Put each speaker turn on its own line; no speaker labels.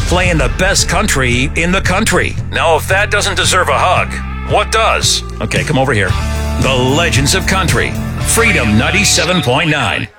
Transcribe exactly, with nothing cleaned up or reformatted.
playing the best country in the country. Now, if that doesn't deserve a hug, what does? Okay, come over here. The Legends of Country, Freedom ninety-seven point nine.